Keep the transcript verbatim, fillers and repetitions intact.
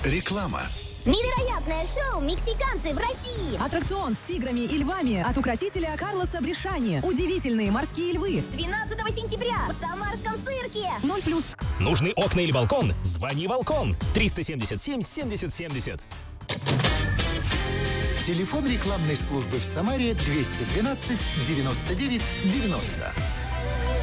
Реклама. Невероятное шоу «Мексиканцы в России». Аттракцион с тиграми и львами от укротителя Карлоса Бришани. Удивительные морские львы. С двенадцатого сентября в Самарском цирке. ноль плюс. Нужны окна или балкон? Звони Волкон. триста семьдесят семь семьдесят семьдесят. Телефон рекламной службы в Самаре двести двенадцать девяносто девять девяносто.